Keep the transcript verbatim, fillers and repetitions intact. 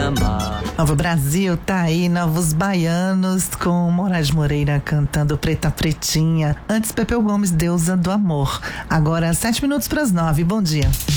amar. Novo Brasil tá aí, Novos Baianos, com Moraes Moreira cantando Preta Pretinha. Antes, Pepeu Gomes, Deusa do Amor. Agora, sete minutos para as nove. Bom dia.